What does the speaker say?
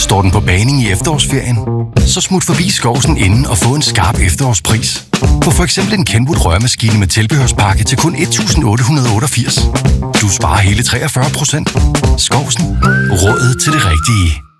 Står den på baning i efterårsferien? Så smut forbi Skovsen inden og få en skarp efterårspris. På for eksempel en Kenwood rørmaskine med tilbehørspakke til kun 1.888. Du sparer hele 43%. Skovsen. Rådet til det rigtige.